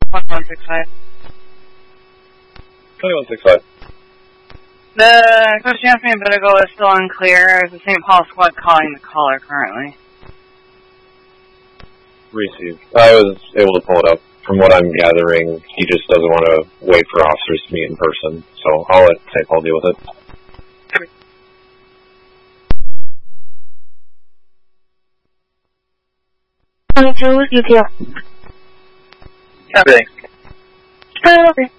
2165. 2165. The question asked me a bit ago is still unclear. Is the St. Paul squad calling the caller currently? Received. I was able to pull it up. From what I'm gathering, he just doesn't want to wait for officers to meet in person, so I'll let St. Paul deal with it. Thanks. Okay.